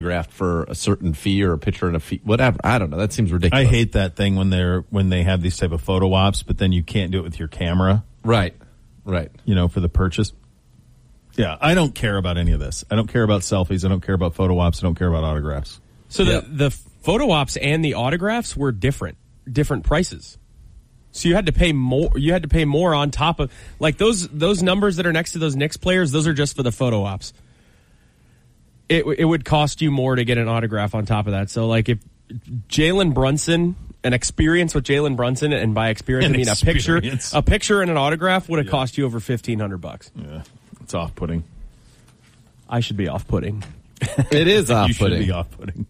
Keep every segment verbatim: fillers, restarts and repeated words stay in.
autographed for a certain fee or a picture and a fee, whatever. I don't know. That seems ridiculous. I hate that thing when they're when they have these type of photo ops, but then you can't do it with your camera. Right, right. You know, for the purchase. Yeah, I don't care about any of this. I don't care about selfies. I don't care about photo ops. I don't care about autographs. So Yep. the the photo ops and the autographs were different, different prices. So you had to pay more. You had to pay more on top of like those those numbers that are next to those Knicks players. Those are just for the photo ops. It it would cost you more to get an autograph on top of that. So like if Jalen Brunson, an experience with Jalen Brunson, and by experience An I mean a picture, experience. a picture and an autograph would have Yeah. cost you over fifteen hundred bucks. Yeah, it's off-putting. I should be off-putting. It is You off-putting. should be off-putting.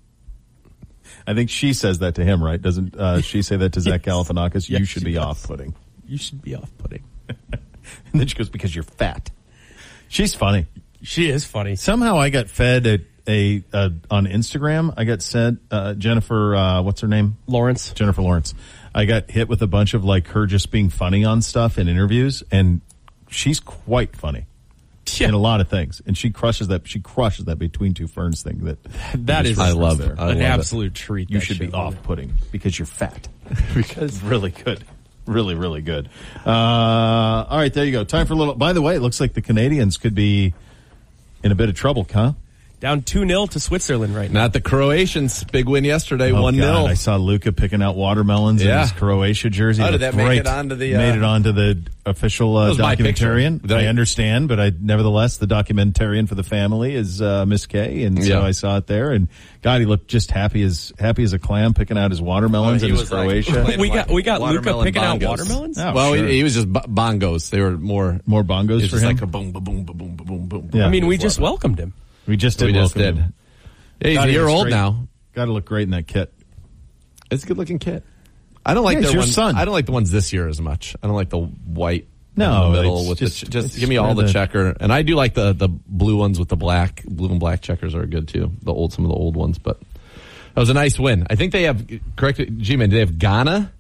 I think she says that to him, right? Doesn't uh, she say that to Zach Yes. Galifianakis? You Yes, should she be does. off-putting. You should be off-putting. And then she goes, because you're fat. She's funny. She is funny. Somehow I got fed a, a, a on Instagram. I got sent uh, Jennifer. Uh, what's her name? Lawrence. Jennifer Lawrence. I got hit with a bunch of like her just being funny on stuff in interviews, and she's quite funny Yeah. in a lot of things. And she crushes that. She crushes that Between Two Ferns thing. That That you is just I love referenced it. there. I an love it. absolute treat. You that should be shit. off-putting because you're fat. Because really good. Really, really good. Uh, all right, there you go. Time for a little. By the way, it looks like the Canadians could be in a bit of trouble, huh? Down two nil to Switzerland right now. Not the Croatians. Big win yesterday, Oh, one God, nil. I saw Luka picking out watermelons Yeah. in his Croatia jersey. Oh, It did looked that make great. it onto the, uh, Made it onto the official uh, That was my documentarian. picture. Did I I- understand, but I nevertheless, the documentarian for the family is uh, Miss Kay, and so Yeah. I saw it there. And God, he looked just happy as happy as a clam picking out his watermelons Oh, in he his was like- Croatia. playing We got we got Luca watermelon picking out bongos. watermelons. Oh, well, sure. he, he was just b- bongos. They were more More bongos It's for just him. like a boom, boom, boom, boom, boom, boom, boom. Yeah. I mean, we Just just love welcomed him. we just it. did We just welcome did. him. Yeah, he's God, a he year looks old great. now. Got to look great in that kit. It's a good looking kit. I don't like Yeah, it's their your ones. son. I don't like the ones this year as much. I don't like the white. No, in the middle it's with just- the, ch- just it's give me all for the, the- checker, and I do like the the blue ones with the black, blue and black checkers are good too. The old, some of the old ones, but that was a nice win. I think they have correct. G-Man, do they have Ghana?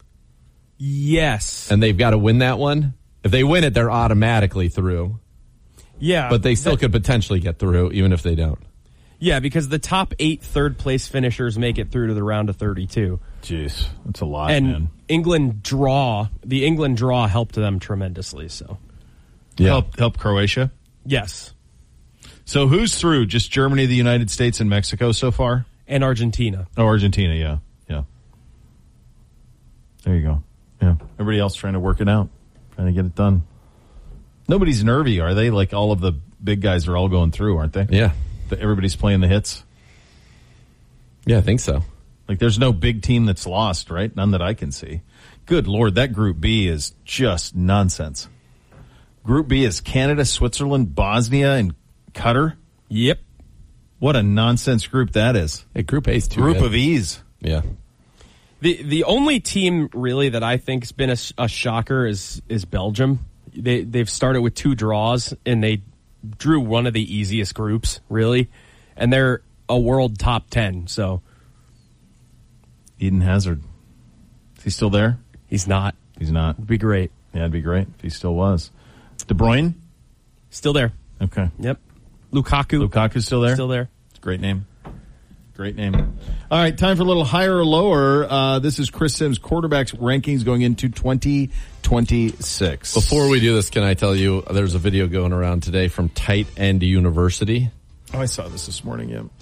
Yes. And they've got to win that one. If they win it, they're automatically through. Yeah. But they still that- could potentially get through, even if they don't. Yeah, because the top eight third place finishers make it through to the round of thirty-two. Jeez, that's a lot, And man. England draw, the England draw helped them tremendously. So, Help help Croatia. yes. So who's through? Just Germany, the United States, and Mexico so far? And Argentina. Oh, Argentina, yeah. Yeah. There you go. Yeah. Everybody else trying to work it out, trying to get it done. Nobody's nervy, are they? Like all of the big guys are all going through, aren't they? Yeah. The- Everybody's playing the hits. Yeah, I think so. Like there's no big team that's lost, right? None that I can see. Good Lord, that Group B is just nonsense. Group B is Canada, Switzerland, Bosnia, and Qatar. Yep. What a nonsense group that is. Hey, Group A's too Group good. of ease. Yeah. The the only team really that I think's been a, a shocker is is Belgium. They they've started with two draws and they drew one of the easiest groups, really, and they're a world top ten. So Eden Hazard. Is he still there? he's not. He's not. Would be great. Yeah, it'd be great if he still was. De Bruyne? Still there. Okay. Yep. Lukaku. Lukaku's still there? Still there. It's a great name. Great name. All right, time for a little higher or lower. Uh, this is Chris Sims' quarterbacks rankings going into twenty twenty-six. Before we do this, can I tell you, there's a video going around today from Tight End University. Oh, I saw this this morning, yeah.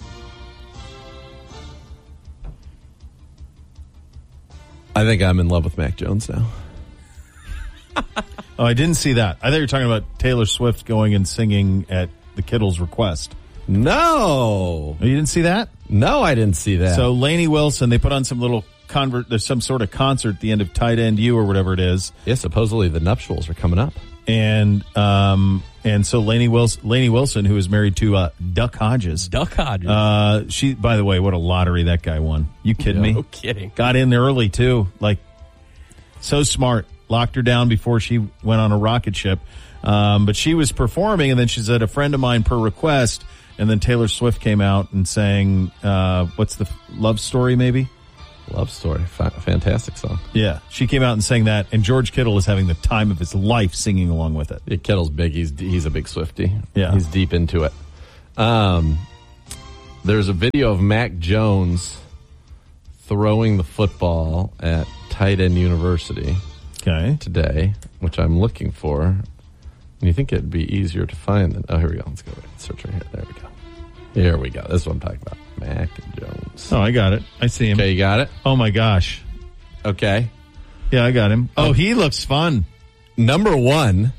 I think I'm in love with Mac Jones now. Oh, I didn't see that. I thought you were talking about Taylor Swift going and singing at the Kittles' request. No. Oh, you didn't see that? No, I didn't see that. So Lainey Wilson, they put on some little convert. There's some sort of concert at the end of Tight End U or whatever it is, yeah, supposedly the nuptials are coming up. and um and so Lainey Wilson, Lainey Wilson, who is married to uh, Duck Hodges. Duck Hodges. Uh, she. By the way, what a lottery that guy won. You kidding no me? kidding. Got in early too. Like so smart. Locked her down before she went on a rocket ship. Um, but she was performing, and then she said, "A friend of mine per request." And then Taylor Swift came out and sang, uh, what's the love story, maybe? Love story. Fa- fantastic song. Yeah. She came out and sang that, and George Kittle is having the time of his life singing along with it. Yeah, Kittle's big. He's he's a big Swiftie. Yeah. He's deep into it. Um, there's a video of Mac Jones throwing the football at Tight End University Okay. today, which I'm looking for. And you think it'd be easier to find than... Oh, here we go. Let's go. Search right here. There we go. Here we go. This is what I'm talking about. Mac Jones. Oh, I got it. I see him. Okay, you got it? Oh, my gosh. Okay. Yeah, I got him. Oh, he looks fun. Number one,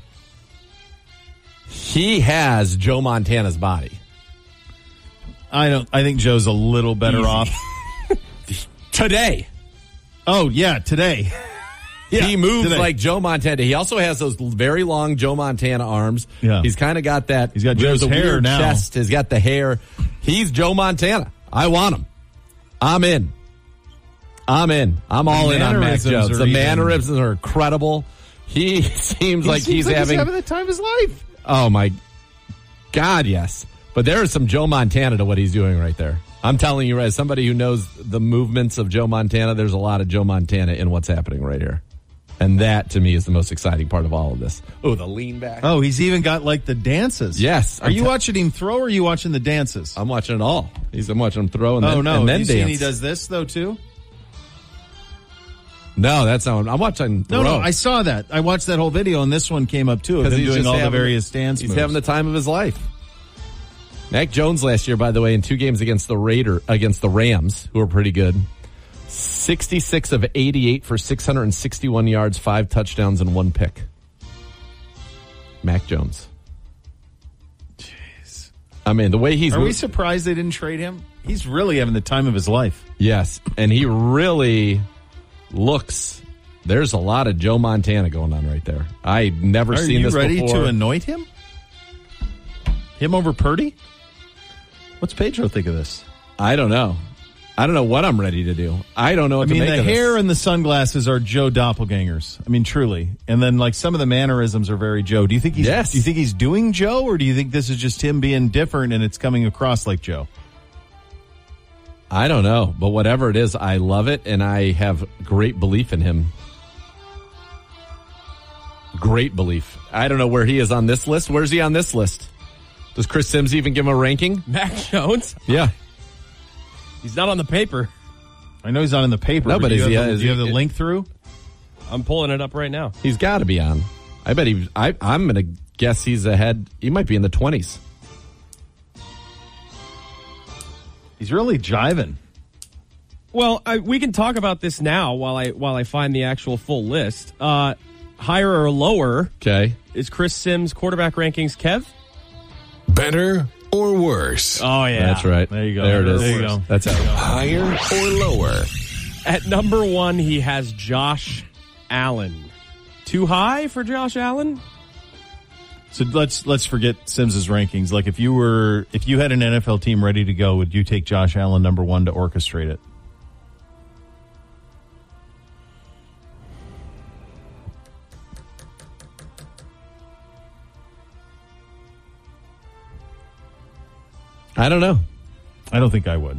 he has Joe Montana's body. I don't. I think Joe's a little better Easy. off. Today. Oh, yeah, today. Yeah, he moves today. like Joe Montana. He also has those very long Joe Montana arms. Yeah. He's kind of got that. He's got there's Joe's a hair weird now. chest. He's got the hair. He's Joe Montana. I want him. I'm in. I'm in. I'm all in on Mac mannerisms Jones. are The even- mannerisms are incredible. He seems He like seems he's like having. he's having the time of his life. Oh my God, yes. But there is some Joe Montana to what he's doing right there. I'm telling you, as somebody who knows the movements of Joe Montana, there's a lot of Joe Montana in what's happening right here. And that, to me, is the most exciting part of all of this. Oh, the lean back. Oh, he's even got like the dances. Yes. Are I'm you t- watching him throw or are you watching the dances? I'm watching it all. He's, I'm watching him throw and oh, then, no. and then you dance. seen he does this, though, too? No, that's not. I'm watching No, throw. no, I saw that. I watched that whole video, and this one came up, too, of him he's doing just all the having- various dance He's moves. having the time of his life. Mac Jones last year, by the way, in two games against the Raider against the Rams, who are pretty good. sixty-six of eighty-eight for six hundred sixty-one yards, five touchdowns, and one pick. Mac Jones. Jeez. I mean, the way he's... Are we surprised they didn't trade him? He's really having the time of his life. Yes, and he really looks... There's a lot of Joe Montana going on right there. I've never Are seen you this ready before. to anoint him? Him over Purdy? What's Pedro think of this? I don't know. I don't know what I'm ready to do. I don't know what I mean, to make the of hair this. and the sunglasses are Joe doppelgangers. I mean, truly. And then, like, some of the mannerisms are very Joe. Do you think he's? Yes. Do you think he's doing Joe, or do you think this is just him being different and it's coming across like Joe? I don't know, but whatever it is, I love it, and I have great belief in him. Great belief. I don't know where he is on this list. Where's he on this list? Does Chris Sims even give him a ranking? Mac Jones? Yeah. He's not on the paper. I know he's not in the paper. No, but do you is have, he- the, is do you he- have the link through? I'm pulling it up right now. He's got to be on. I bet he. I, I'm going to guess he's ahead. He might be in the twenties. He's really jiving. Well, I, we can talk about this now while I while I find the actual full list. Uh, higher or lower Okay. is Chris Sims' quarterback rankings, Kev? Better or worse? Oh, yeah. That's right. There you go. There it is. There you go. That's it. Higher or lower? At number one, he has Josh Allen. Too high for Josh Allen? So let's let's forget Sims's rankings. Like, if you were if you had an N F L team ready to go, would you take Josh Allen number one to orchestrate it? I don't know. I don't think I would.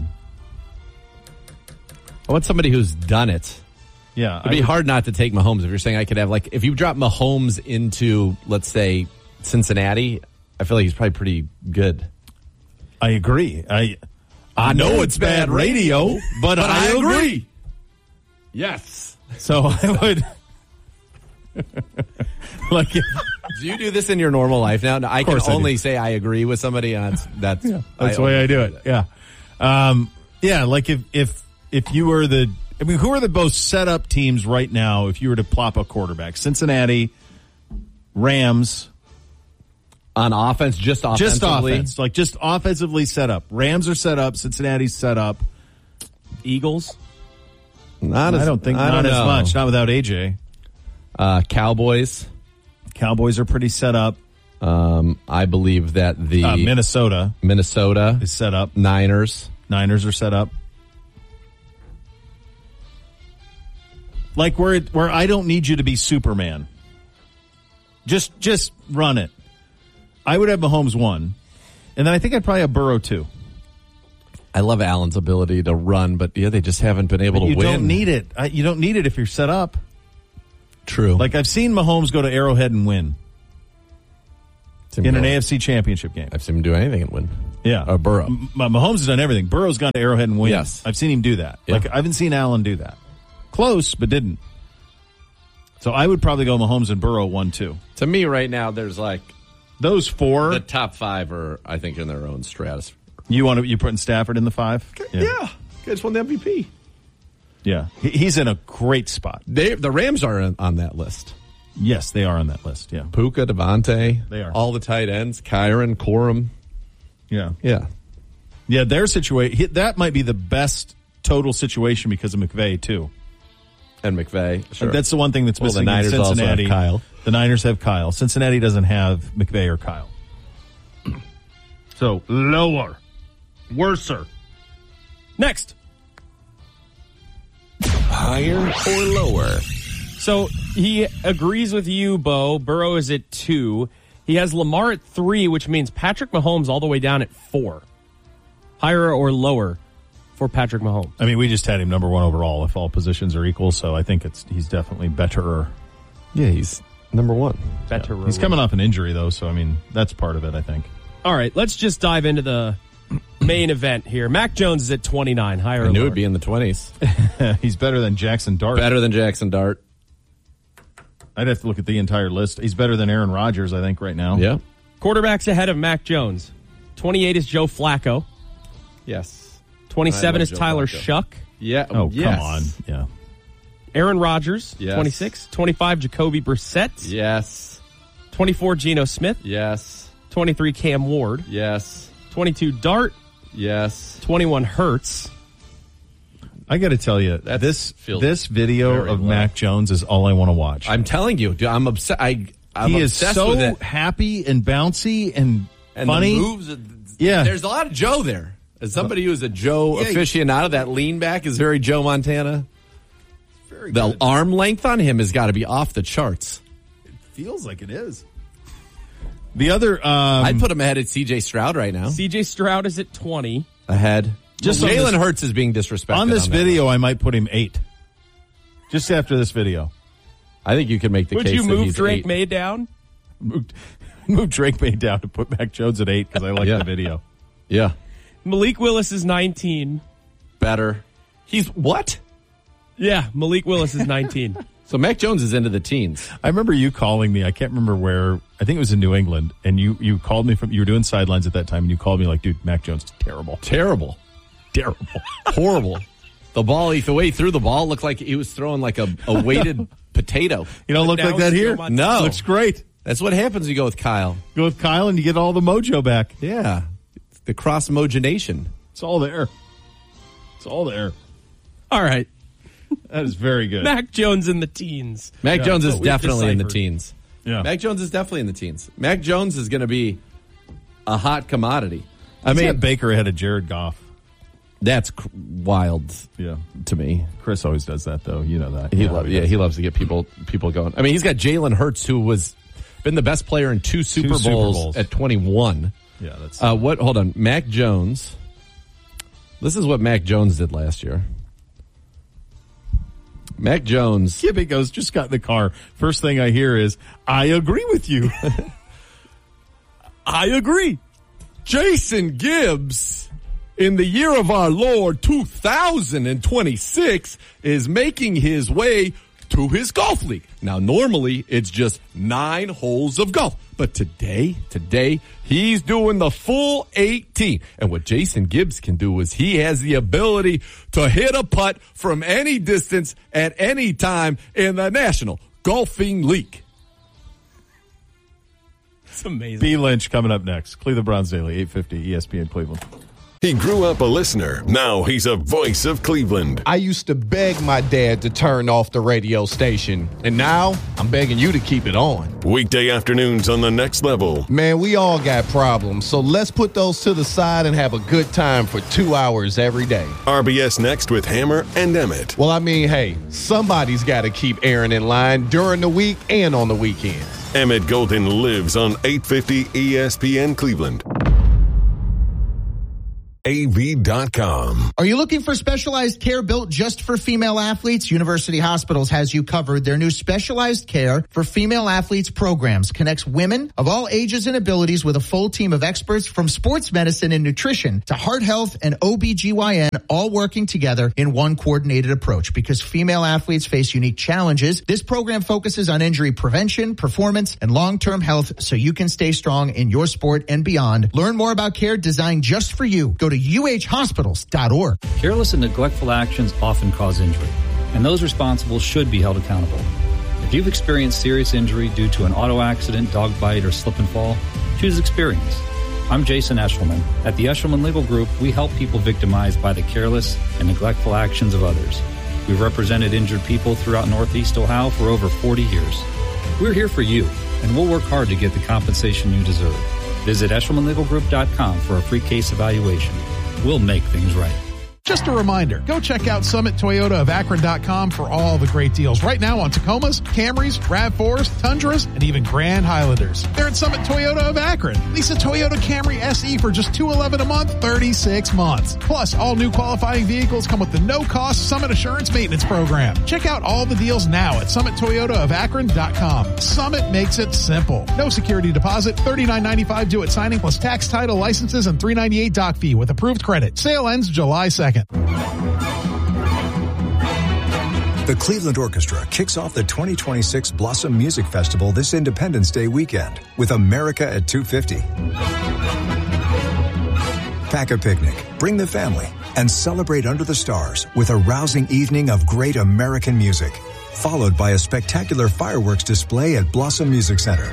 I want somebody who's done it. Yeah, It'd be hard not to take Mahomes if you're saying I could have, like, if you drop Mahomes into, let's say, Cincinnati, I feel like he's probably pretty good. I agree. I I know it's bad radio, but, I, agree. Yes. So I would like if, Do you do this in your normal life now? No, I can course I do. only say I agree with somebody, and that's that's, that's the way I do it. Yeah, um, yeah. Like if if if you were the, I mean, who are the most set up teams right now? If you were to plop a quarterback, Cincinnati, Rams. On offense, just offensively. Just offense, like just offensively set up. Rams are set up. Cincinnati's set up. Eagles? Not as, I don't think I not don't as know. much. Not without A J. Uh, Cowboys. Cowboys are pretty set up. Um, I believe that the Uh, Minnesota Minnesota is set up. Niners. Niners are set up. Like where it, where I don't need you to be Superman. Just just run it. I would have Mahomes one, and then I think I'd probably have Burrow two. I love Allen's ability to run, but yeah, they just haven't been able But to you win. don't need it. I, you don't need it if you're set up. True. Like I've seen Mahomes go to Arrowhead and win Seen in him an go- A F C Championship game. I've seen him do anything and win. Yeah. Or Burrow. M- Mahomes has done everything. Burrow's gone to Arrowhead and wins. Yes. I've seen him do that. Yeah. Like, I haven't seen Allen do that. Close, but didn't. So I would probably go Mahomes and Burrow one two. To me, right now, there's like Those four. the top five are, I think, in their own stratosphere. You want to, you putting Stafford in the five? Yeah. Guys won the M V P. Yeah. He- He's in a great spot. They, the Rams are in, on that list. Yes, they are on that list. Yeah. Puka, Devontae. They are. All the tight ends. Kyron, Corum. Yeah. Yeah. Yeah, their situation, that might be the best total situation because of McVay, too. And McVay. Sure. That's the one thing that's Well, the missing Niners in also have Cincinnati. Kyle. The Niners have Kyle. Cincinnati doesn't have McVay or Kyle. So, lower. Worser. Next. Higher or lower? So he agrees with you, Bo. Burrow is at two. He has Lamar at three, which means Patrick Mahomes all the way down at four. Higher or lower for Patrick Mahomes? I mean, we just had him number one overall if all positions are equal, so I think it's he's definitely better. Yeah, he's number one. Better. He's coming off an injury, though, so, I mean, that's part of it, I think. All right, let's just dive into the main event here. Mac Jones is at twenty-nine. Higher or I knew lower? it'd be in the twenties. He's better than Jackson Dart. Better than Jackson Dart. I'd have to look at the entire list. He's better than Aaron Rodgers, I think, right now. Yeah. Quarterbacks ahead of Mac Jones. twenty-eight is Joe Flacco. Yes. twenty-seven I is love Joe Tyler Flacco. Shuck. Yeah. Oh, yes. come on. Yeah. Aaron Rodgers, Yes. twenty-six. twenty-five, Jacoby Brissett. Yes. twenty-four, Geno Smith. Yes. twenty-three, Cam Ward. Yes. twenty-two, Dart. Yes. twenty-one, Hurts. I got to tell you, That this feels this video very of low. Mac Jones is all I want to watch. I'm telling you, dude, I'm obsessed. I, I'm he is obsessed so with it. happy and bouncy and, And funny. the moves. Yeah. There's a lot of Joe there. As somebody who's a Joe Yeah, he- aficionado, that lean back is very Joe Montana. Very The good. arm length on him has got to be off the charts. Feels like it is. The other, um, I'd put him ahead at C J Stroud right now. C J Stroud is at twenty. Ahead. Just on Jalen this- Hurts is being disrespected on this that video, list. I might put him eight. Just after this video. I think you could make the Would case you that move he's Drake eight. May down? Moved, moved Drake May down to put Mac Jones at eight because I like Yeah. the video. Yeah, Malik Willis is nineteen. better. He's what? Yeah, Malik Willis is nineteen. So Mac Jones is into the teens. I remember you calling me. I can't remember where. I think it was in New England, and you you called me from. You were doing sidelines at that time, and you called me like, "Dude, Mac Jones is terrible, Terrible. terrible." Horrible. The ball, he, the way he threw the ball looked like he was throwing like a, a weighted potato. You don't look now like that it's here. Joe Montana. No. Looks great. That's what happens when you go with Kyle. Go with Kyle, and you get all the mojo back. Yeah. The cross-mogenation. It's all there. It's all there. All right. That is very good. Mac Jones in the teens. Mac Yeah, Jones is what we've definitely in the deciphered. teens. Yeah. Mac Jones is definitely in the teens. Mac Jones is going to be a hot commodity. I I mean, mean, Baker ahead of Jared Goff. that's cr- wild Yeah. to me. Chris always does that, though. You know that. He Yeah, loves, he yeah, does. he loves to get people people going. I mean, he's got Jalen Hurts, who was been the best player in two Super, Super Bowls, Bowls. at twenty-one. Yeah, that's. Uh, what? Hold on, Mac Jones. This is what Mac Jones did last year. Mac Jones. Gibby goes, just got in the car. First thing I hear is, I agree with you. I agree. Jason Gibbs, in the year of our Lord two thousand twenty-six, is making his way to his golf league. Now, normally it's just nine holes of golf, but today, today, he's doing the full eighteen. And what Jason Gibbs can do is he has the ability to hit a putt from any distance at any time in the National Golfing League. It's amazing. B. Lynch coming up next. Cleveland Browns Daily, eight fifty E S P N Cleveland. He grew up a listener. Now he's a voice of Cleveland. I used to beg my dad to turn off the radio station, and now I'm begging you to keep it on. Weekday afternoons on The Next Level. Man, we all got problems, so let's put those to the side and have a good time for two hours every day. R B S Next with Hammer and Emmett. Well, I mean, hey, somebody's got to keep Aaron in line during the week and on the weekends. Emmett Golden lives on eight fifty E S P N Cleveland. A V dot com. Are you looking for specialized care built just for female athletes? University Hospitals has you covered. Their new specialized care for female athletes programs connects women of all ages and abilities with a full team of experts from sports medicine and nutrition to heart health and O B G Y N, all working together in one coordinated approach. Because female athletes face unique challenges, this program focuses on injury prevention, performance, and long-term health so you can stay strong in your sport and beyond. Learn more about care designed just for you. Go to U H hospitals dot org. Careless and neglectful actions often cause injury, and those responsible should be held accountable. If you've experienced serious injury due to an auto accident, dog bite, or slip and fall, choose experience. I'm Jason Eshelman. At the Eshelman Legal Group, we help people victimized by the careless and neglectful actions of others. We've represented injured people throughout Northeast Ohio for over forty years. We're here for you, and we'll work hard to get the compensation you deserve. Visit Eshelman Legal Group dot com for a free case evaluation. We'll make things right. Just a reminder, go check out Summit Toyota of Akron dot com for all the great deals right now on Tacomas, Camrys, RAV fours, Tundras, and even Grand Highlanders. They're at Summit Toyota of Akron. Lease a Toyota Camry S E for just two hundred eleven dollars a month, thirty-six months. Plus, all new qualifying vehicles come with the no-cost Summit Assurance Maintenance Program. Check out all the deals now at Summit Toyota of Akron dot com. Summit makes it simple. No security deposit, thirty-nine ninety-five due at signing plus tax, title, licenses, and three ninety-eight doc fee with approved credit. Sale ends July second. The Cleveland Orchestra kicks off the twenty twenty-six Blossom Music Festival this Independence Day weekend with America at two fifty. Pack a picnic, bring the family, and celebrate under the stars with a rousing evening of great American music, followed by a spectacular fireworks display at Blossom Music Center.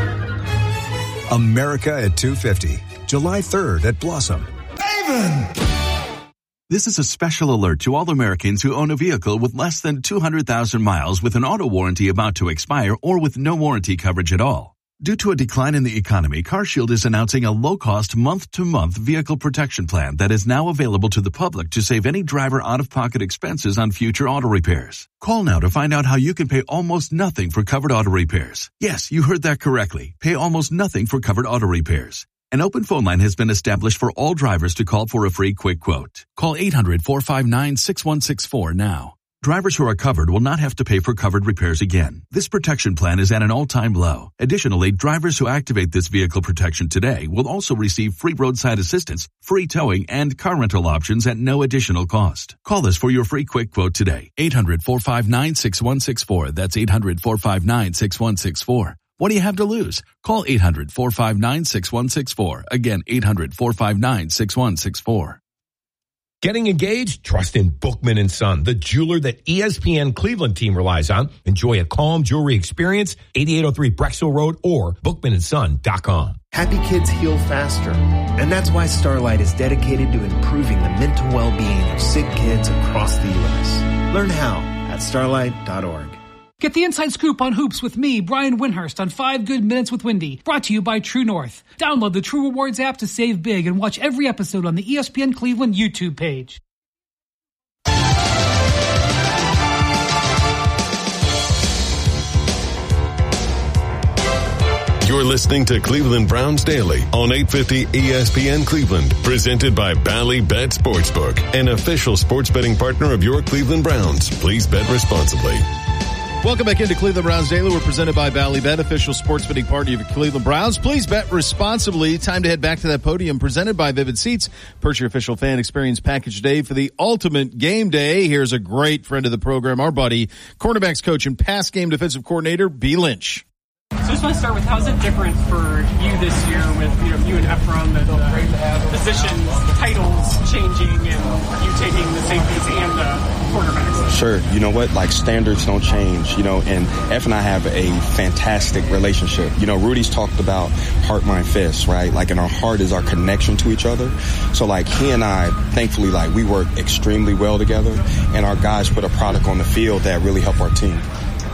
America at two fifty, July third at Blossom. Avon! This is a special alert to all Americans who own a vehicle with less than two hundred thousand miles with an auto warranty about to expire or with no warranty coverage at all. Due to a decline in the economy, CarShield is announcing a low-cost month-to-month vehicle protection plan that is now available to the public to save any driver out-of-pocket expenses on future auto repairs. Call now to find out how you can pay almost nothing for covered auto repairs. Yes, you heard that correctly. Pay almost nothing for covered auto repairs. An open phone line has been established for all drivers to call for a free quick quote. Call eight hundred, four five nine, six one six four now. Drivers who are covered will not have to pay for covered repairs again. This protection plan is at an all-time low. Additionally, drivers who activate this vehicle protection today will also receive free roadside assistance, free towing, and car rental options at no additional cost. Call us for your free quick quote today. eight hundred, four five nine, six one six four. That's eight hundred, four five nine, six one six four. What do you have to lose? Call eight hundred, four five nine, six one six four. Again, eight hundred, four five nine, six one six four. Getting engaged? Trust in Bookman and Son, the jeweler that E S P N Cleveland team relies on. Enjoy a calm jewelry experience, eighty-eight oh three Brexville Road or bookman and son dot com. Happy kids heal faster, and that's why Starlight is dedicated to improving the mental well-being of sick kids across the U S. Learn how at starlight dot org. Get the inside scoop on hoops with me, Brian Windhurst, on Five Good Minutes with Wendy, brought to you by True North. Download the True Rewards app to save big and watch every episode on the E S P N Cleveland YouTube page. You're listening to Cleveland Browns Daily on eight fifty E S P N Cleveland, presented by Bally Bet Sportsbook, an official sports betting partner of your Cleveland Browns. Please bet responsibly. Welcome back into Cleveland Browns Daily. We're presented by Bally Bet, official sports betting partner of your Cleveland Browns. Please bet responsibly. Time to head back to that podium presented by Vivid Seats. Purchase your official fan experience package today for the ultimate game day. Here's a great friend of the program, our buddy, cornerbacks coach and pass game defensive coordinator, B. Lynch. So I just want to start with, how's it different for you this year with, you know, you and Ephraim and the positions, titles changing and you taking the safeties and the quarterbacks? Sure. You know what? Like, standards don't change, you know, and F and I have a fantastic relationship. You know, Rudy's talked about heart, mind, fist, right? Like, and our heart is our connection to each other. So, like, he and I, thankfully, like, we work extremely well together, and our guys put a product on the field that really help our team.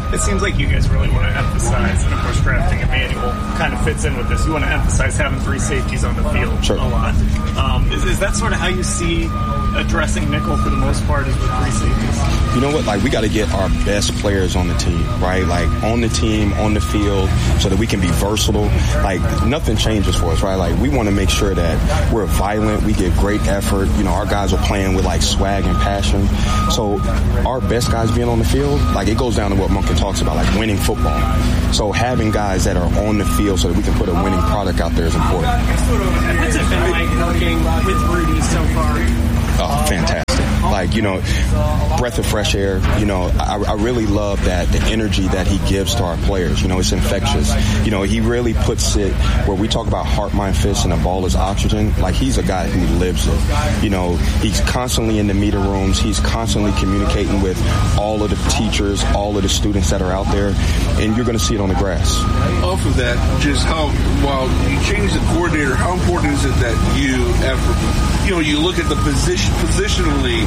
It seems like you guys really want to emphasize, and of course drafting Emmanuel kind of fits in with this. You want to emphasize having three safeties on the field sure. a lot. Um, is, is that sort of how you see addressing nickel for the most part, is with three safeties? You know what? Like, we got to get our best players on the team, right? Like, on the team, on the field, so that we can be versatile. Like, nothing changes for us, right? Like, we want to make sure that we're violent, we get great effort. You know, our guys are playing with, like, swag and passion. So our best guys being on the field, like, it goes down to what Monken talks about, like winning football. So having guys that are on the field so that we can put a winning product out there is important. What's it been like working with Rudy so far? Oh, fantastic. Like, you know, breath of fresh air. You know, I, I really love that, the energy that he gives to our players. You know, it's infectious. You know, he really puts it where we talk about heart, mind, fist, and the ball is oxygen. Like, he's a guy who lives it. You know, he's constantly in the meeting rooms. He's constantly communicating with all of the teachers, all of the students that are out there, and you're going to see it on the grass. Off of that, just how, while you change the coordinator, how important is it that you, after, you know, you look at the position, positionally,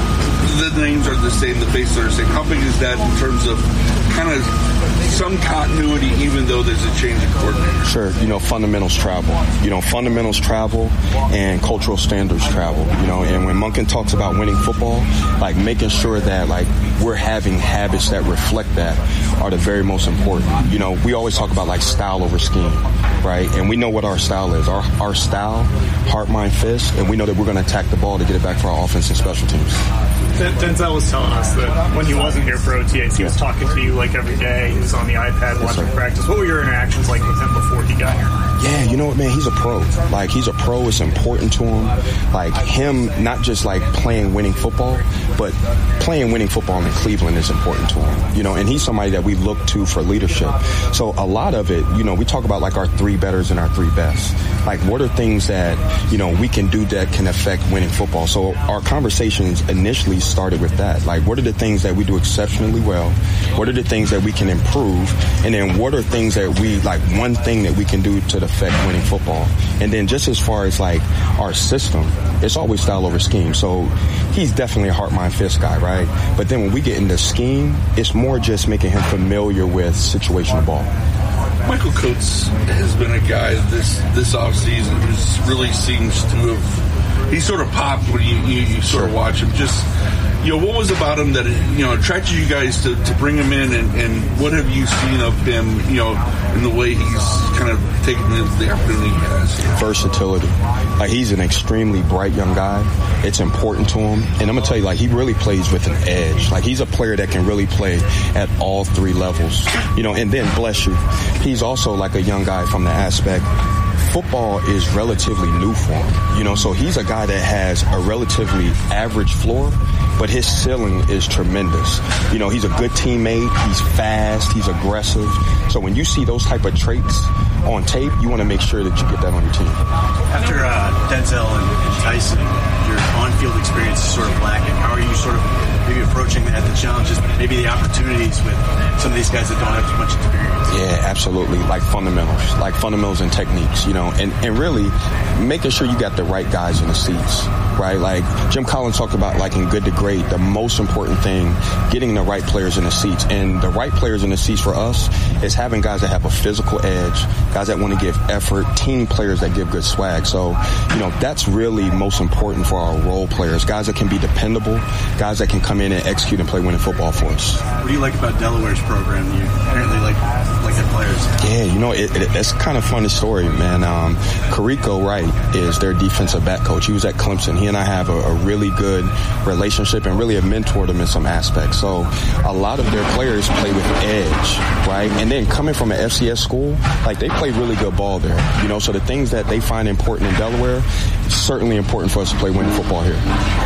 the names are the same, the faces are the same. How big is that in terms of kind of some continuity, even though there's a change in coordinator? Sure. You know, fundamentals travel. You know, fundamentals travel and cultural standards travel. You know, and when Monken talks about winning football, like making sure that, like, we're having habits that reflect that are the very most important. You know, we always talk about, like, style over scheme, right? And we know what our style is. Our, our style, heart, mind, fist, and we know that we're going to attack the ball to get it back for our offense and special teams. Denzel was telling us that when he wasn't here for O T As, he was talking to you like every day. He was on the iPad watching yes, practice. What were your interactions like with him before he got here? Yeah, you know what, man? He's a pro. Like, he's a pro. It's important to him. Like, him not just, like, playing winning football, but playing winning football in Cleveland is important to him. You know, and he's somebody that we look to for leadership. So a lot of it, you know, we talk about, like, our three betters and our three best. Like, what are things that, you know, we can do that can affect winning football? So our conversations initially started with that. Like, what are the things that we do exceptionally well? What are the things that we can improve? And then what are things that we, like, one thing that we can do to affect winning football? And then just as far as, like, our system, it's always style over scheme. So he's definitely a heart, mind, fist guy, right? But then when we get into scheme, it's more just making him familiar with situational ball. Michael Coates has been a guy this this offseason who really seems to have, he sort of popped when you, you, you sort of watch him. Just, you know, what was about him that, you know, attracted you guys to, to bring him in, and, and what have you seen of him, you know, in the way he's kind of taken the, the opportunity he has? Versatility. Like, he's an extremely bright young guy. It's important to him. And I'm going to tell you, like, he really plays with an edge. Like, he's a player that can really play at all three levels. You know, and then, bless you, he's also like a young guy from the aspect, football is relatively new for him. You know, so he's a guy that has a relatively average floor, but his ceiling is tremendous. You know, he's a good teammate. He's fast. He's aggressive. So when you see those type of traits on tape, you want to make sure that you get that on your team. After uh, Denzel and, and Tyson, your on-field experience is sort of lacking. How are you sort of maybe approaching at the challenges, maybe the opportunities with some of these guys that don't have as much experience? Yeah, absolutely. Like fundamentals, like fundamentals and techniques, you know, and, and really making sure you got the right guys in the seats, right? Like Jim Collins talked about, like in Good to Great, the most important thing, getting the right players in the seats. And the right players in the seats for us is having guys that have a physical edge, guys that want to give effort, team players that give good swag. So, you know, that's really most important for our role players, guys that can be dependable, guys that can come in and execute and play winning football for us. What do you like about Delaware's program? You apparently like like their players. Yeah, you know, it, it, it's kind of funny story, man. Um, Carrico Wright is their defensive back coach. He was at Clemson. He and I have a, a really good relationship and really have mentored him in some aspects. So a lot of their players play with edge, right? And then coming from an F C S school, like they play really good ball there. You know, so the things that they find important in Delaware, it's certainly important for us to play winning football here.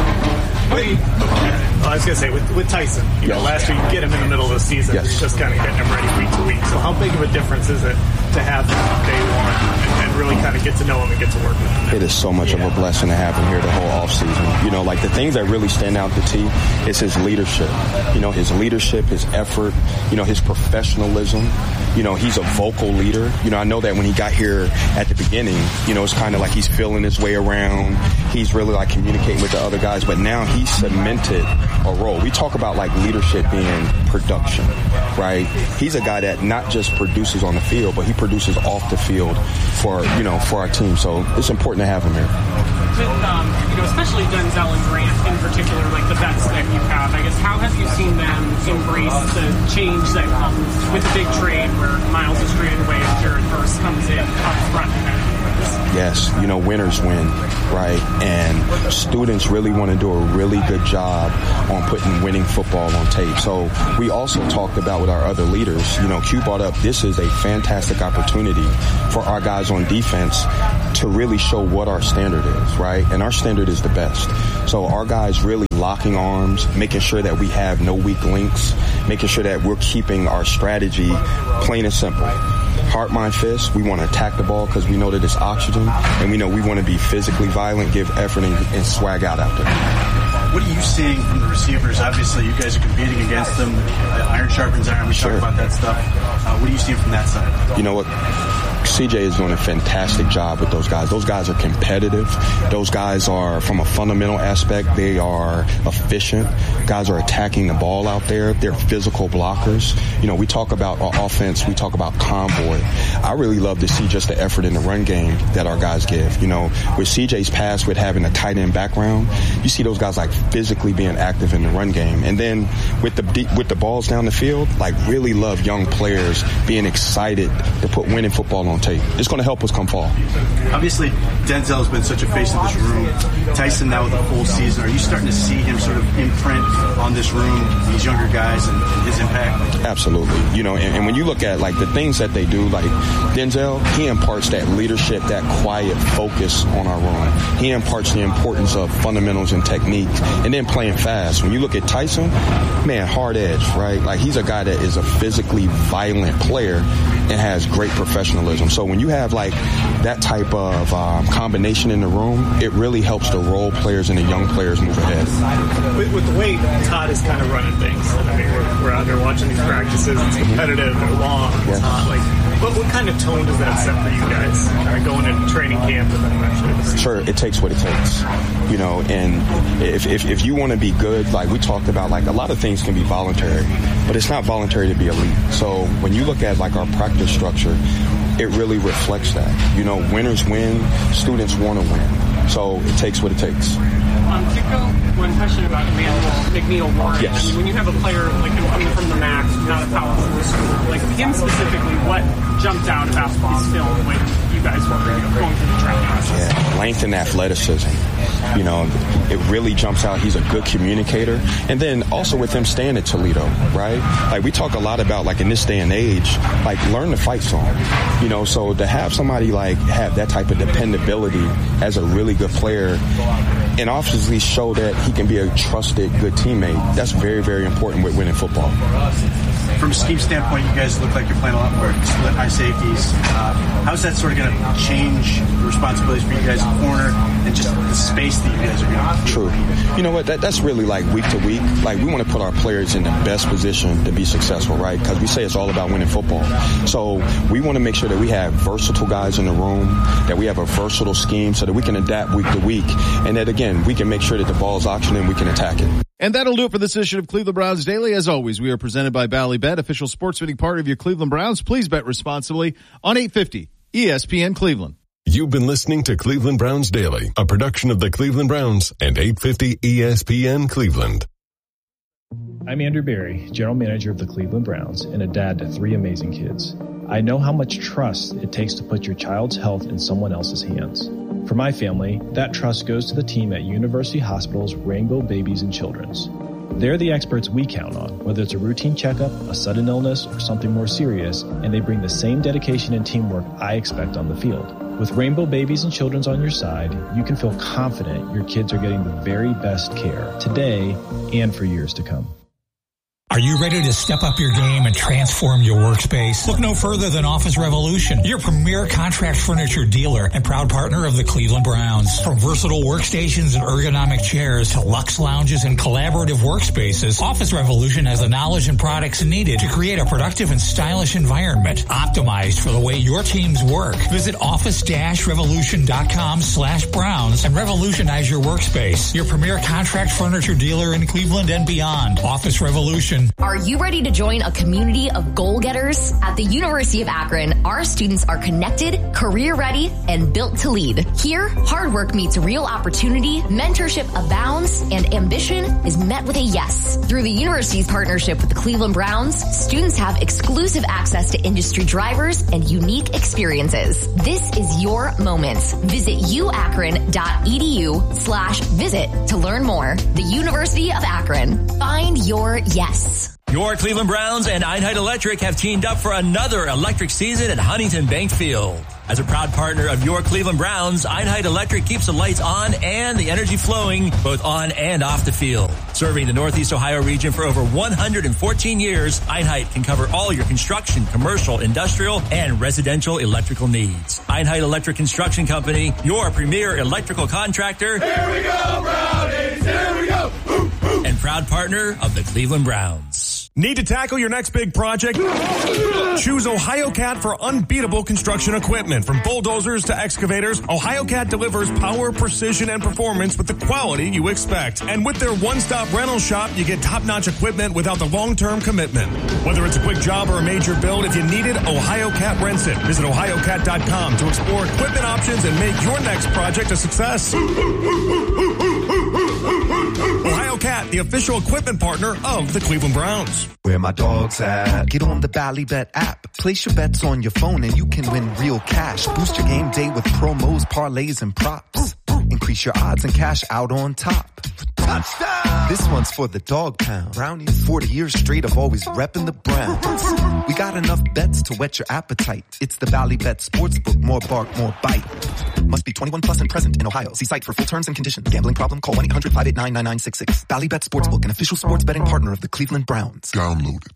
Wait, well, I was going to say, with, with Tyson, you yes. know, last year you get him in the middle of the season. Yes. You're just kind of getting him ready week to week. So how big of a difference is it to have him on day one and, and really kind of get to know him and get to work with him? It is so much yeah. of a blessing to have him here the whole offseason. You know, like the things that really stand out to T is his leadership. You know, his leadership, his effort, you know, his professionalism. You know, he's a vocal leader. You know, I know that when he got here at the beginning, you know, it's kind of like he's feeling his way around. He's really like communicating with the other guys, but now he's cemented a role. We talk about like leadership being production, right? He's a guy that not just produces on the field, but he produces off the field for, you know, for our team. So it's important to have him here. With, um, you know, especially Denzel and Grant in particular, like the vets that you have, I guess, how have you seen them embrace the change that comes with the big trade where Miles is traded away and Jared Verse comes in up front? Yes, you know, winners win, right? And students really want to do a really good job on putting winning football on tape. So we also talked about with our other leaders, you know, Q brought up this is a fantastic opportunity for our guys on defense to really show what our standard is, right? And our standard is the best. So our guys really locking arms, making sure that we have no weak links, making sure that we're keeping our strategy plain and simple. Heart, mind, fist. We want to attack the ball because we know that it's oxygen, and we know we want to be physically violent, give effort, and, and swag out out there. What are you seeing from the receivers? Obviously, you guys are competing against them. Uh, iron sharpens iron. We sure. talk about that stuff. Uh, what are you seeing from that side? You know what? C J is doing a fantastic job with those guys. Those guys are competitive. Those guys are, from a fundamental aspect, they are efficient. Guys are attacking the ball out there. They're physical blockers. You know, we talk about our offense. We talk about convoy. I really love to see just the effort in the run game that our guys give. You know, with C J's pass, with having a tight end background, you see those guys like physically being active in the run game. And then with the with the balls down the field, like really love young players being excited to put winning football on tape. It's going to help us come fall. Obviously, Denzel's been such a face of this room. Tyson now with a full season. Are you starting to see him sort of imprint on this room, these younger guys, and, and his impact? Absolutely. You know, and, and when you look at like the things that they do, like Denzel, he imparts that leadership, that quiet focus on our room. He imparts the importance of fundamentals and techniques, and then playing fast. When you look at Tyson, man, hard edge, right? Like he's a guy that is a physically violent player and has great professionalism. So when you have like that type of um, combination in the room, it really helps the role players and the young players move ahead. With, with the way Todd is kind of running things, I mean, we're, we're out there watching these practices. It's competitive, they're long, it's yes. hot. Like, what, what kind of tone does that set for you guys uh, going into training camp and then eventually? Sure, it takes what it takes, you know. And if if, if you want to be good, like we talked about, like a lot of things can be voluntary, but it's not voluntary to be elite. So when you look at like our practice structure, it really reflects that. You know, winners win, students want to win. So it takes what it takes. Um, Kiko, one question about Emmanuel McNeil Warren. Yes. I mean, when you have a player like him coming from the M A C, not a Power Four school, like him specifically, what jumped out about his film when you guys were you know, going through the draft process? Yeah, length and athleticism. You know, it really jumps out. He's a good communicator. And then also with him staying at Toledo, right? Like we talk a lot about, like in this day and age, like learn the fight song. You know, so to have somebody like have that type of dependability as a really good player and obviously show that he can be a trusted, good teammate, that's very, very important with winning football. From a scheme standpoint, you guys look like you're playing a lot more split high safeties. Uh, how's that sort of going to change the responsibilities for you guys in the corner and just the space that you guys are going to True. You know what? That, that's really like week to week. Like we want to put our players in the best position to be successful, right? Because we say it's all about winning football. So we want to make sure that we have versatile guys in the room, that we have a versatile scheme so that we can adapt week to week. And that, again, we can make sure that the ball is auctioned and we can attack it. And that'll do it for this edition of Cleveland Browns Daily. As always, we are presented by Bally Bet, official sports betting partner of your Cleveland Browns. Please bet responsibly on eight fifty E S P N Cleveland. You've been listening to Cleveland Browns Daily, a production of the Cleveland Browns and eight fifty E S P N Cleveland. I'm Andrew Berry, General Manager of the Cleveland Browns and a dad to three amazing kids. I know how much trust it takes to put your child's health in someone else's hands. For my family, that trust goes to the team at University Hospital's Rainbow Babies and Children's. They're the experts we count on, whether it's a routine checkup, a sudden illness, or something more serious, and they bring the same dedication and teamwork I expect on the field. With Rainbow Babies and Children's on your side, you can feel confident your kids are getting the very best care today and for years to come. Are you ready to step up your game and transform your workspace? Look no further than Office Revolution, your premier contract furniture dealer and proud partner of the Cleveland Browns. From versatile workstations and ergonomic chairs to luxe lounges and collaborative workspaces, Office Revolution has the knowledge and products needed to create a productive and stylish environment optimized for the way your teams work. Visit office-revolution.com slash Browns and revolutionize your workspace. Your premier contract furniture dealer in Cleveland and beyond. Office Revolution. Are you ready to join a community of goal-getters? At the University of Akron, our students are connected, career-ready, and built to lead. Here, hard work meets real opportunity, mentorship abounds, and ambition is met with a yes. Through the university's partnership with the Cleveland Browns, students have exclusive access to industry drivers and unique experiences. This is your moment. Visit uakron.edu slash visit to learn more. The University of Akron. Find your yes. Your Cleveland Browns and Einheit Electric have teamed up for another electric season at Huntington Bank Field. As a proud partner of your Cleveland Browns, Einheit Electric keeps the lights on and the energy flowing both on and off the field. Serving the Northeast Ohio region for over one hundred fourteen years, Einheit can cover all your construction, commercial, industrial, and residential electrical needs. Einheit Electric Construction Company, your premier electrical contractor. Here we go, Brownies! Here we go! Ooh, ooh. And proud partner of the Cleveland Browns. Need to tackle your next big project? Choose OhioCat for unbeatable construction equipment. From bulldozers to excavators, OhioCat delivers power, precision, and performance with the quality you expect. And with their one-stop rental shop, you get top-notch equipment without the long-term commitment. Whether it's a quick job or a major build, if you need it, OhioCat rents it. Visit ohio cat dot com to explore equipment options and make your next project a success. OhioCat, the official equipment partner of the Cleveland Browns. Where my dog's at? Get on the Bally Bet app. Place your bets on your phone and you can win real cash. Boost your game day with promos, parlays, and props. Increase your odds and cash out on top. Touchdown! This one's for the dog pound. Brownies. forty years straight of always repping the Browns. We got enough bets to whet your appetite. It's the Bally Bet Sportsbook. More bark, more bite. Must be twenty-one plus and present in Ohio. See site for full terms and conditions. Gambling problem? Call one eight hundred five eight nine nine nine six six. Bally Bet Sportsbook, an official sports betting partner of the Cleveland Browns. Download it.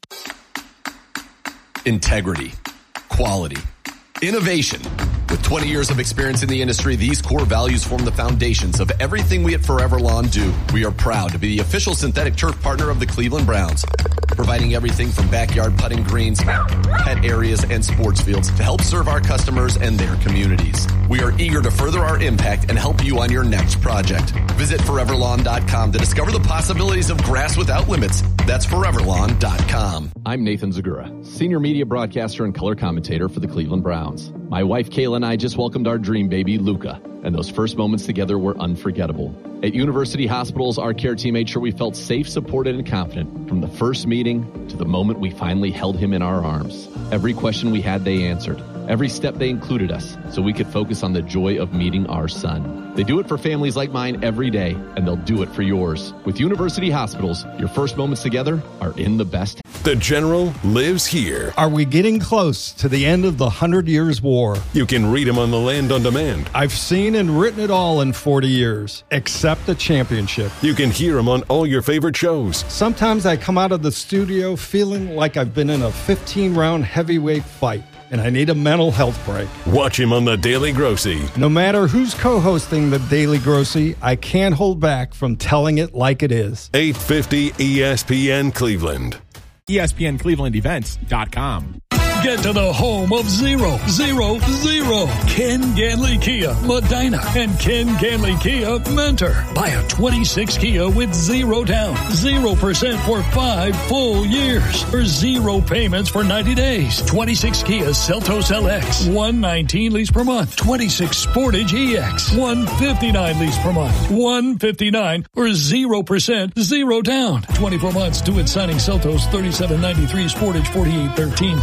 Integrity, quality, innovation. With twenty years of experience in the industry, these core values form the foundations of everything we at Forever Lawn do. We are proud to be the official synthetic turf partner of the Cleveland Browns, providing everything from backyard putting greens, pet areas, and sports fields to help serve our customers and their communities. We are eager to further our impact and help you on your next project. Visit forever lawn dot com to discover the possibilities of grass without limits. That's forever lawn dot com. I'm Nathan Zagura, senior media broadcaster and color commentator for the Cleveland Browns. My wife Kayla and I just welcomed our dream baby, Luca, and those first moments together were unforgettable. At University Hospitals, our care team made sure we felt safe, supported, and confident from the first meeting to the moment we finally held him in our arms. Every question we had, they answered. Every step they included us so we could focus on the joy of meeting our son. They do it for families like mine every day, and they'll do it for yours. With University Hospitals, your first moments together are in the best. The General lives here. Are we getting close to the end of the Hundred Years' War? You can read him on the Land on Demand. I've seen and written it all in forty years, except the championship. You can hear him on all your favorite shows. Sometimes I come out of the studio feeling like I've been in a fifteen-round heavyweight fight, and I need a mental health break. Watch him on The Daily Grossy. No matter who's co-hosting The Daily Grossy, I can't hold back from telling it like it is. eight fifty E S P N Cleveland. E S P N Cleveland Events dot com. Get to the home of zero, zero, zero. Ken Ganley Kia, Medina, and Ken Ganley Kia, Mentor. Buy a twenty-six Kia with zero down, zero percent for five full years, or zero payments for ninety days. twenty-six Kia Seltos L X, one nineteen lease per month. twenty-six Sportage E X, one fifty-nine lease per month. one fifty-nine or zero percent, zero down. twenty-four months due at signing Seltos, thirty-seven ninety-three Sportage, forty-eight thirteen, ten K month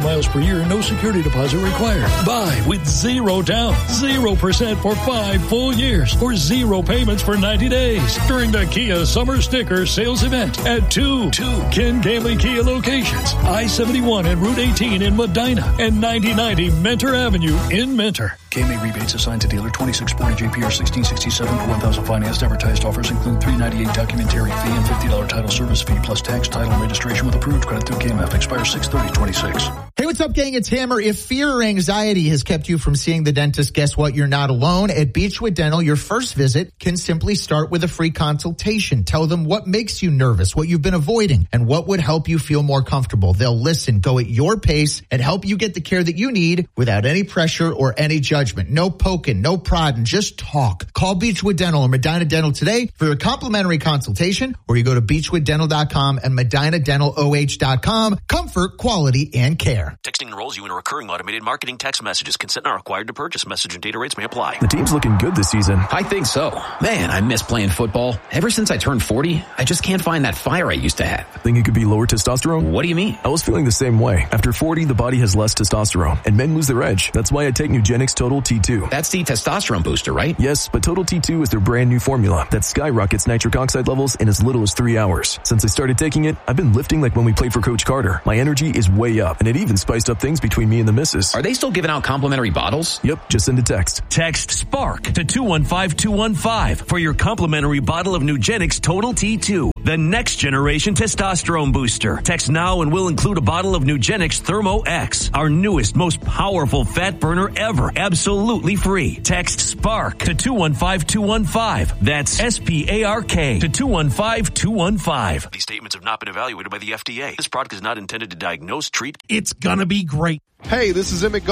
miles per year, no security deposit required. Buy with zero down, zero percent for five full years, or zero payments for ninety days during the Kia Summer Sticker Sales Event at two, two Ken Ganley Kia locations, I seventy-one and Route eighteen in Medina, and ninety ninety Mentor Avenue in Mentor. K M A rebates assigned to dealer twenty-six forty J P R sixteen sixty-seven per one thousand financed. Advertised offers include three ninety-eight documentary fee and fifty dollars title service fee plus tax, title, and registration with approved credit through K M F. Expires six thirty twenty-six. Hey, what's up, gang? It's Hammer. If fear or anxiety has kept you from seeing the dentist, guess what? You're not alone. At Beechwood Dental, your first visit can simply start with a free consultation. Tell them what makes you nervous, what you've been avoiding, and what would help you feel more comfortable. They'll listen, go at your pace, and help you get the care that you need without any pressure or any judgment. No poking, no prodding, just talk. Call Beechwood Dental or Medina Dental today for your complimentary consultation, or you go to beechwood dental dot com and medina dental o h dot com. Comfort, quality, and care. Texting enrolls you in a recurring automated marketing text messages. Consent not required to purchase. Message and data rates may apply. The team's looking good this season. I think so. Man, I miss playing football. Ever since I turned forty, I just can't find that fire I used to have. Think it could be lower testosterone? What do you mean? I was feeling the same way. After forty, the body has less testosterone, and men lose their edge. That's why I take Nugenix Total T two. That's the testosterone booster, right? Yes, but Total T two is their brand new formula that skyrockets nitric oxide levels in as little as three hours. Since I started taking it, I've been lifting like when we played for Coach Carter. My energy is way up, and it even spiced up things between me and the missus. Are they still giving out complimentary bottles? Yep, just send a text. Text SPARK to two one five two one five for your complimentary bottle of Nugenix Total T two, the next generation testosterone booster. Text now and we'll include a bottle of Nugenix Thermo X, our newest, most powerful fat burner ever, absolutely free. Text SPARK to two one five two one five. That's S P A R K to two one five two one five. These statements have not been evaluated by the F D A. This product is not intended to diagnose, treat. It's gonna be great. Hey, this is Emmett